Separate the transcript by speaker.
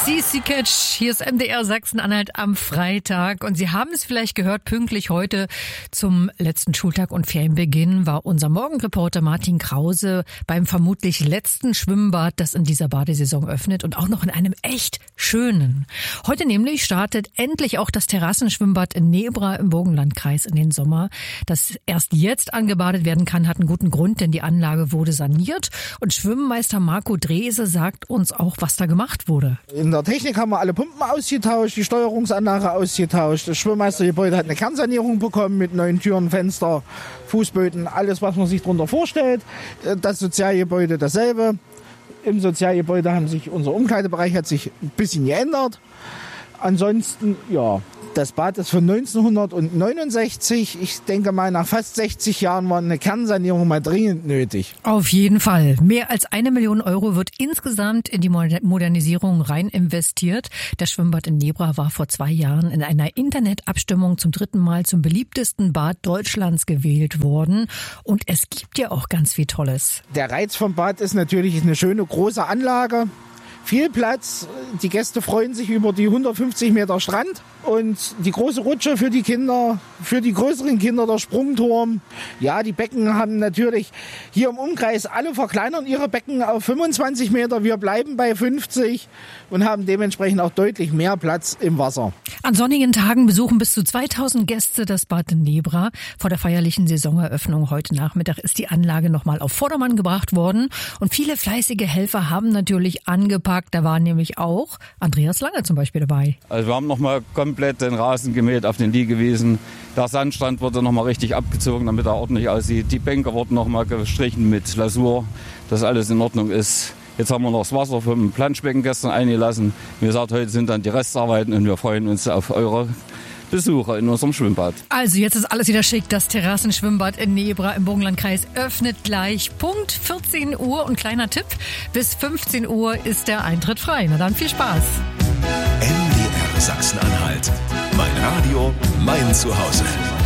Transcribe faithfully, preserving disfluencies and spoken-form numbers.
Speaker 1: C C Catch, hier ist M D R Sachsen-Anhalt am Freitag und Sie haben es vielleicht gehört, pünktlich heute zum letzten Schultag und Ferienbeginn war unser Morgenreporter Martin Krause beim vermutlich letzten Schwimmbad, das in dieser Badesaison öffnet und auch noch in einem echt schönen. Heute nämlich startet endlich auch das Terrassenschwimmbad in Nebra im Burgenlandkreis in den Sommer. Das erst jetzt angebadet werden kann, hat einen guten Grund, denn die Anlage wurde saniert und Schwimmmeister Marco Drese sagt uns auch, was da gemacht wurde.
Speaker 2: In der Technik haben wir alle Pumpen ausgetauscht, die Steuerungsanlage ausgetauscht. Das Schwimmmeistergebäude hat eine Kernsanierung bekommen mit neuen Türen, Fenster, Fußböden, alles, was man sich darunter vorstellt. Das Sozialgebäude dasselbe. Im Sozialgebäude haben sich, unser Umkleidebereich hat sich ein bisschen geändert. Ansonsten, ja, das Bad ist von neunzehnhundertneunundsechzig. Ich denke mal, nach fast sechzig Jahren war eine Kernsanierung mal dringend nötig.
Speaker 1: Auf jeden Fall. Mehr als eine Million Euro wird insgesamt in die Modernisierung rein investiert. Das Schwimmbad in Nebra war vor zwei Jahren in einer Internetabstimmung zum dritten Mal zum beliebtesten Bad Deutschlands gewählt worden. Und es gibt ja auch ganz viel Tolles.
Speaker 2: Der Reiz vom Bad ist natürlich eine schöne große Anlage. Viel Platz, die Gäste freuen sich über die hundertfünfzig Meter Strand und die große Rutsche für die Kinder, für die größeren Kinder der Sprungturm. Ja, die Becken haben natürlich hier im Umkreis, alle verkleinern ihre Becken auf fünfundzwanzig Meter. Wir bleiben bei fünfzig und haben dementsprechend auch deutlich mehr Platz im Wasser.
Speaker 1: An sonnigen Tagen besuchen bis zu zweitausend Gäste das Bad in Nebra. Vor der feierlichen Saisoneröffnung heute Nachmittag ist die Anlage nochmal auf Vordermann gebracht worden und viele fleißige Helfer haben natürlich angepackt. Da war nämlich auch Andreas Lange zum Beispiel dabei.
Speaker 3: Also wir haben nochmal komplett den Rasen gemäht, auf den Liegewiesen. Der Sandstrand wurde nochmal richtig abgezogen, damit er ordentlich aussieht. Die Bänke wurden nochmal gestrichen mit Lasur, dass alles in Ordnung ist. Jetzt haben wir noch das Wasser vom Planschbecken gestern eingelassen. Wie gesagt, heute sind dann die Restarbeiten und wir freuen uns auf eure Besucher in unserem Schwimmbad.
Speaker 1: Also jetzt ist alles wieder schick. Das Terrassenschwimmbad in Nebra im Burgenlandkreis öffnet gleich Punkt vierzehn Uhr. Und kleiner Tipp, bis fünfzehn Uhr ist der Eintritt frei. Na dann viel Spaß.
Speaker 4: M D R Sachsen-Anhalt. Mein Radio, mein Zuhause.